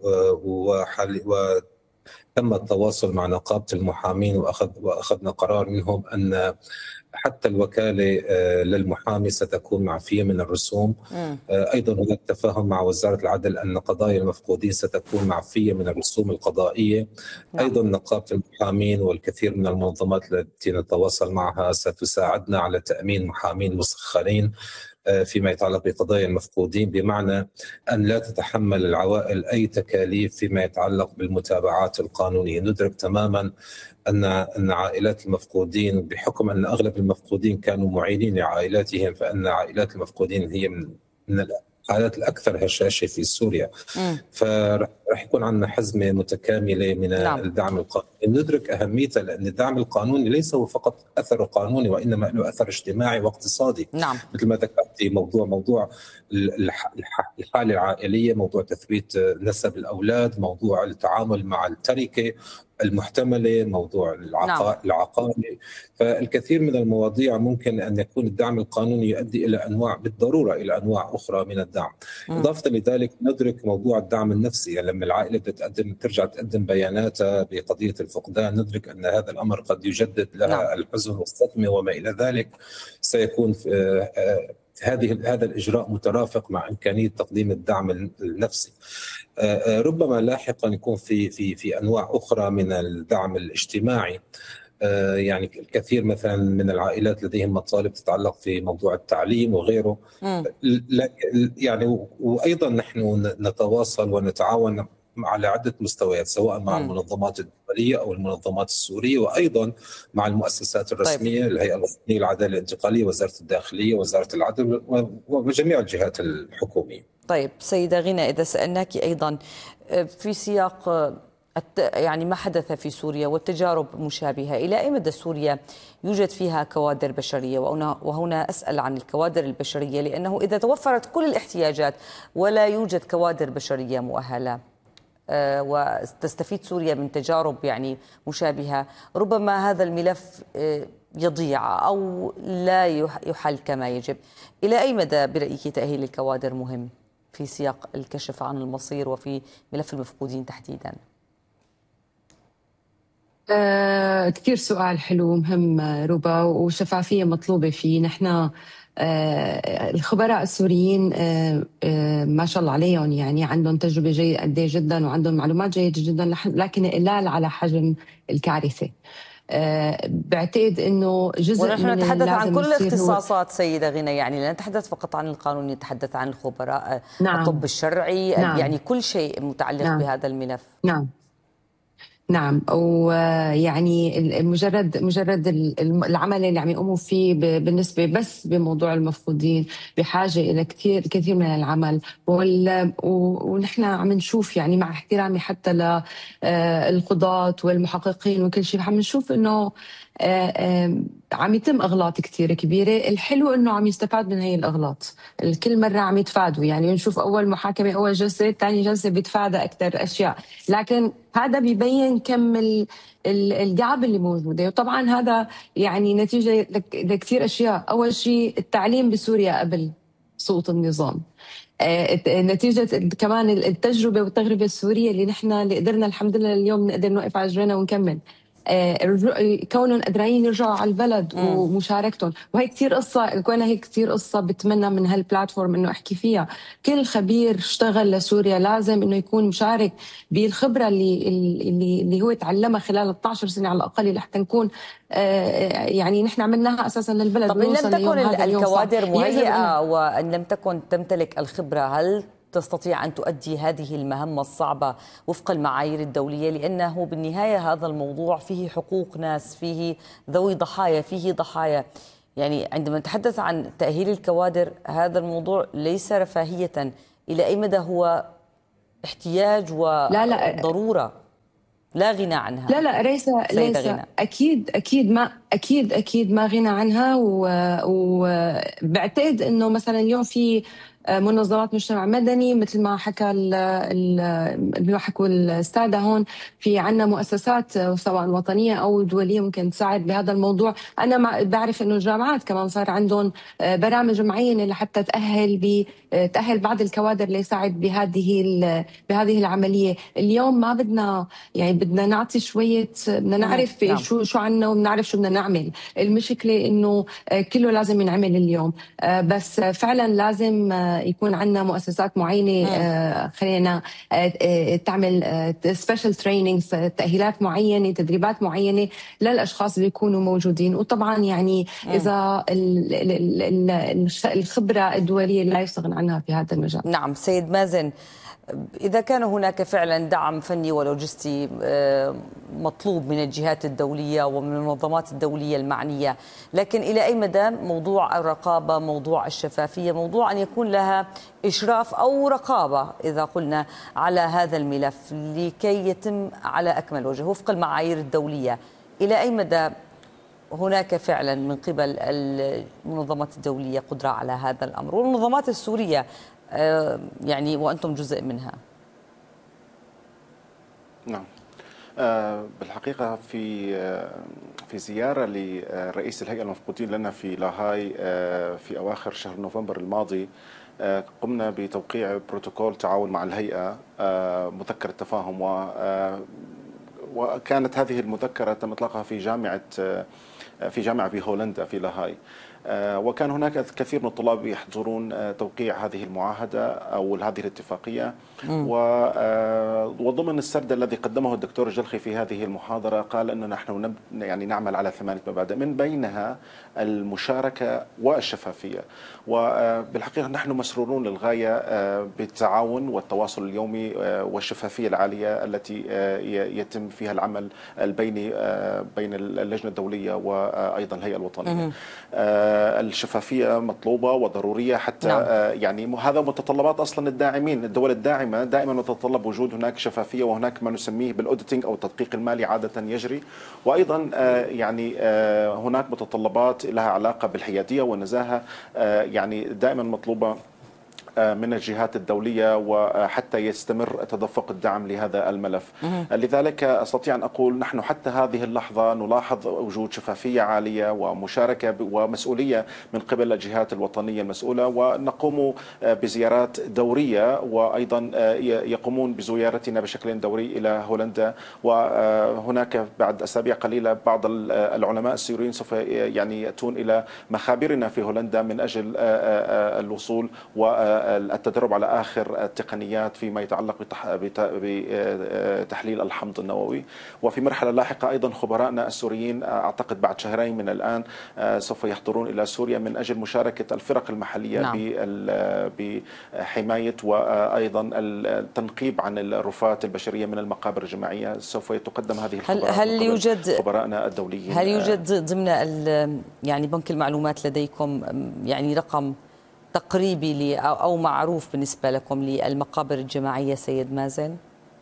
وتم التواصل مع نقابة المحامين وأخذنا قرار منهم أن حتى الوكالة للمحامي ستكون معفية من الرسوم. أيضا هناك تفاهم مع وزارة العدل أن قضايا المفقودين ستكون معفية من الرسوم القضائية. أيضا نقابة المحامين والكثير من المنظمات التي نتواصل معها ستساعدنا على تأمين محامين مسخرين فيما يتعلق بقضايا المفقودين، بمعنى أن لا تتحمل العوائل أي تكاليف فيما يتعلق بالمتابعات القانونية. ندرك تماما أن عائلات المفقودين، بحكم أن أغلب المفقودين كانوا معينين لعائلاتهم، فأن عائلات المفقودين هي من العائلات الأكثر هشاشة في سوريا، فرح يكون عندنا حزمة متكاملة من الدعم القانوني. ندرك أهميته، لأن الدعم القانوني ليس هو فقط أثر قانوني، وإنما له أثر اجتماعي واقتصادي. مثل ما ذكرت، موضوع الحالة العائلية، موضوع تثبيت نسب الأولاد، موضوع التعامل مع التركة، المحتملة، موضوع العقائد. فالكثير من المواضيع ممكن أن يكون الدعم القانوني يؤدي إلى أنواع، بالضرورة إلى أنواع أخرى من الدعم. إضافة لذلك ندرك موضوع الدعم النفسي، يعني لما العائلة ترجع تقدم بياناتها بقضية الفقدان، ندرك أن هذا الأمر قد يجدد لها الحزن والصدمة وما إلى ذلك. سيكون هذا الإجراء مترافق مع إمكانية تقديم الدعم النفسي. ربما لاحقا يكون في أنواع أخرى من الدعم الاجتماعي. يعني الكثير مثلا من العائلات لديهم مطالب تتعلق في موضوع التعليم وغيره. يعني وأيضا نحن نتواصل ونتعاون على عدة مستويات، سواء مع المنظمات الدولية أو المنظمات السورية، وأيضا مع المؤسسات الرسمية، الهيئة الوطنية للعدالة الانتقالية، وزارة الداخلية، وزارة العدل، وجميع الجهات الحكومية. طيب سيدة غنى، إذا سألناك أيضا في سياق يعني ما حدث في سوريا والتجارب مشابهة، إلى أي مدى سوريا يوجد فيها كوادر بشرية؟ وهنا أسأل عن الكوادر البشرية، لأنه إذا توفرت كل الاحتياجات ولا يوجد كوادر بشرية مؤهلة وتستفيد سوريا من تجارب يعني مشابهة، ربما هذا الملف يضيع أو لا يحل كما يجب. إلى أي مدى برأيك تأهيل الكوادر مهم في سياق الكشف عن المصير وفي ملف المفقودين تحديدا؟ كثير سؤال حلو مهم ربا، وشفافية مطلوبة فيه. نحن الخبراء السوريين ما شاء الله عليهم، يعني عندهم تجربة جيدة جدا وعندهم معلومات جيدة جدا، لكن إقلال على حجم الكارثة. بعتقد انه جزء ونحن من نتحدث عن كل الاختصاصات سيدة غنى، يعني لا نتحدث فقط عن القانون، نتحدث عن الخبراء، الطب الشرعي، يعني كل شيء متعلق بهذا الملف. نعم، ويعني مجرد العمل اللي عم يقوموا فيه بالنسبه بس بموضوع المفقودين بحاجه الى كثير من العمل، ونحن عم نشوف يعني مع احترامي حتى للقضاة والمحققين وكل شيء، عم نشوف انه عم يتم اغلاط كثير كبيره. الحلو انه عم يستفاد من هي الاغلاط، كل مره عم يتفادوا، يعني نشوف اول محاكمه اول جلسه ثاني جلسه بيتفادى اكثر اشياء، لكن هذا بيبين كم الجعب اللي موجوده. وطبعا هذا يعني نتيجه لكثير اشياء. اول شيء التعليم بسوريا قبل سقوط النظام، نتيجة كمان التجربة والتجربة السورية اللي قدرنا الحمد لله اليوم نقدر نوقف على رجلنا ونكمل، كونهم قادرين يرجعوا على البلد ومشاركتهم. وهي كثير قصة، كونها هي كثير قصة بتمنى من هالبلاتفورم انه احكي فيها. كل خبير اشتغل لسوريا لازم انه يكون مشارك بالخبرة اللي هو تعلمها خلال 12 سنة على الاقل، لحتى نكون يعني نحن عملناها اساسا للبلد. طب إن لم تكن الكوادر مهيئة وان لم تكن تمتلك الخبرة، هل تستطيع أن تؤدي هذه المهمة الصعبة وفق المعايير الدولية؟ لأنه بالنهاية هذا الموضوع فيه حقوق ناس، فيه ذوي ضحايا، فيه ضحايا. يعني عندما نتحدث عن تأهيل الكوادر، هذا الموضوع ليس رفاهية، إلى أي مدى هو احتياج وضرورة لا غنى عنها؟ لا ليس أكيد ما غنى عنها. وبعتقد أنه مثلا اليوم في منظمات مجتمع مدني مثل ما حكوا السادة هون، في عنا مؤسسات سواء وطنية أو دولية ممكن تساعد بهذا الموضوع. أنا بعرف إنه الجامعات كمان صار عندهم برامج معينة لحتى تأهل بعض الكوادر ليساعد بهذه العملية. اليوم ما بدنا نعطي شوية، بدنا نعرف شو عنا وبنعرف شو بدنا نعمل. المشكلة إنه كله لازم ينعمل اليوم، بس فعلا لازم يكون عندنا مؤسسات معينة خلينا تعمل سبيشال ترينينجز، تأهيلات معينة، تدريبات معينة للأشخاص اللي يكونوا موجودين. وطبعا يعني إذا الخبرة الدولية لا يستغنى عنها في هذا المجال. نعم سيد مازن، إذا كان هناك فعلا دعم فني ولوجستي مطلوب من الجهات الدولية ومن المنظمات الدولية المعنية، لكن إلى أي مدى موضوع الرقابة، موضوع الشفافية، موضوع أن يكون لها إشراف أو رقابة إذا قلنا على هذا الملف لكي يتم على أكمل وجه وفق المعايير الدولية، إلى أي مدى هناك فعلا من قبل المنظمات الدولية قدرة على هذا الأمر والمنظمات السورية يعني وأنتم جزء منها؟ نعم، بالحقيقة في زيارة لرئيس الهيئة المفقودين لنا في لاهاي في أواخر شهر نوفمبر الماضي، قمنا بتوقيع بروتوكول تعاون مع الهيئة، مذكرة تفاهم، وكانت هذه المذكرة تم إطلاقها في جامعة في هولندا في لاهاي. وكان هناك كثير من الطلاب يحضرون توقيع هذه المعاهدة أو هذه الاتفاقية. وضمن السرد الذي قدمه الدكتور الجلخي في هذه المحاضرة قال أننا نحن يعني نعمل على 8 مبادئ، من بينها المشاركة والشفافية. وبالحقيقة نحن مسرورون للغاية بالتعاون والتواصل اليومي والشفافية العالية التي يتم فيها العمل البيني بين اللجنة الدولية وأيضا الهيئة الوطنية. الشفافية مطلوبة وضرورية حتى يعني هذا متطلبات أصلا الداعمين. الدول الداعمة دائما تتطلب وجود هناك شفافية، وهناك ما نسميه بالأوديتنج أو التدقيق المالي عادة يجري. وأيضا يعني هناك متطلبات لها علاقة بالحيادية والنزاهة يعني دائما مطلوبة من الجهات الدولية، وحتى يستمر تدفق الدعم لهذا الملف. لذلك أستطيع أن أقول نحن حتى هذه اللحظة نلاحظ وجود شفافية عالية ومشاركة ومسؤولية من قبل الجهات الوطنية المسؤولة، ونقوم بزيارات دورية، وأيضا يقومون بزيارتنا بشكل دوري إلى هولندا. وهناك بعد أسابيع قليلة بعض العلماء السوريين سوف يعني يأتون إلى مخابرنا في هولندا من أجل الوصول والتدرب على آخر التقنيات فيما يتعلق بتحليل الحمض النووي. وفي مرحلة لاحقة أيضا خبرائنا السوريين أعتقد بعد شهرين من الآن سوف يحضرون إلى سوريا من أجل مشاركة الفرق المحلية بحماية وأيضا التنقيب عن الرفات البشرية من المقابر الجماعية. سوف تقدم هذه الخبرات هل يوجد خبرائنا الدوليين. هل يوجد ضمن يعني بنك المعلومات لديكم يعني رقم تقريبي أو معروف بالنسبة لكم للمقابر الجماعية سيد مازن؟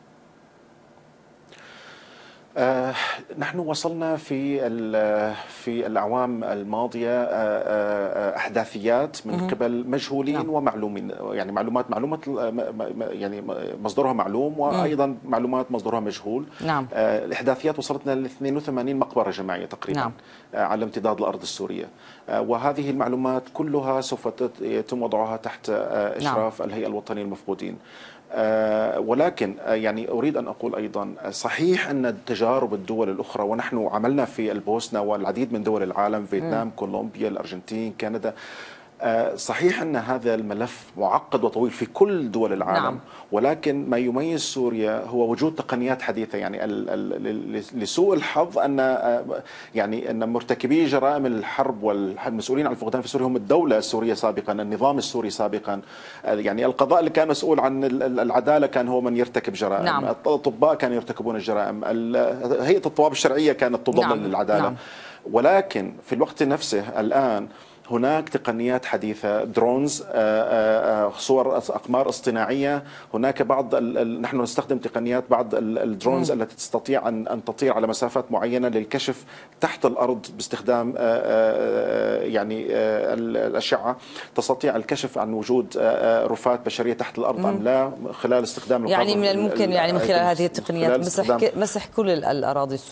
نحن وصلنا في الأعوام الماضية أحداثيات من قبل مجهولين ومعلومين، يعني معلومات يعني مصدرها معلوم، وأيضا معلومات مصدرها مجهول. الإحداثيات وصلتنا ل 82 مقبرة جماعية تقريبا على امتداد الأرض السورية، وهذه المعلومات كلها سوف يتم وضعها تحت إشراف الهيئة الوطنية للمفقودين. ولكن يعني أريد أن أقول أيضا صحيح أن تجارب الدول الأخرى، ونحن عملنا في البوسنة والعديد من دول العالم، فيتنام، كولومبيا، الأرجنتين، كندا، صحيح أن هذا الملف معقد وطويل في كل دول العالم. ولكن ما يميز سوريا هو وجود تقنيات حديثة. يعني لسوء الحظ أن مرتكبي جرائم الحرب والمسؤولين عن الفقدان في سوريا هم الدولة السورية سابقا، النظام السوري سابقا. يعني القضاء اللي كان مسؤول عن العدالة كان هو من يرتكب جرائم، الأطباء كانوا يرتكبون الجرائم، هيئة الطواب الشرعية كانت تضلل للعدالة. ولكن في الوقت نفسه الآن هناك تقنيات حديثة، درونز، صور أقمار اصطناعية. هناك بعض نحن نستخدم تقنيات بعض الدرونز التي تستطيع أن تطير على مسافات معينة للكشف تحت الأرض باستخدام يعني الأشعة، تستطيع الكشف عن وجود رفات بشرية تحت الأرض أم لا خلال استخدام يعني من الممكن يعني من خلال هذه التقنيات مسح كل الأراضي